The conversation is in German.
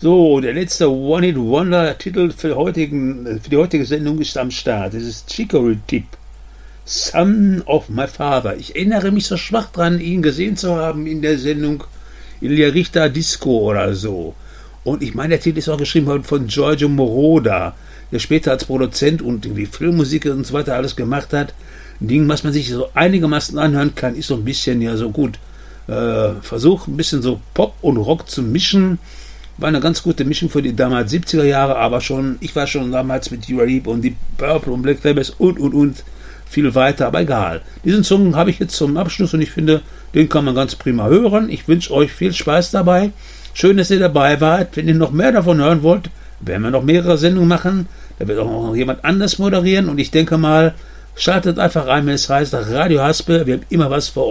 So, der letzte One-Hit-Wonder-Titel für die heutige Sendung ist am Start. Das ist Chicory Tip. Son of my Father. Ich erinnere mich so schwach dran, ihn gesehen zu haben in der Sendung Ilja Richter Disco oder so. Und ich meine, der Titel ist auch geschrieben worden von Giorgio Moroder, der später als Produzent und irgendwie Filmmusik und so weiter alles gemacht hat. Ein Ding, was man sich so einigermaßen anhören kann, ist so ein bisschen, ja so gut, Versuch ein bisschen so Pop und Rock zu mischen. War eine ganz gute Mischung für die damals 70er Jahre, aber schon, ich war schon damals mit Uriah Heep und die Purple und Black Sabbath und viel weiter, aber egal. Diesen Song habe ich jetzt zum Abschluss und ich finde, den kann man ganz prima hören. Ich wünsche euch viel Spaß dabei. Schön, dass ihr dabei wart. Wenn ihr noch mehr davon hören wollt, werden wir noch mehrere Sendungen machen. Da wird auch noch jemand anders moderieren und ich denke mal, schaltet einfach rein, wenn es heißt Radio Haspel. Wir haben immer was für euch.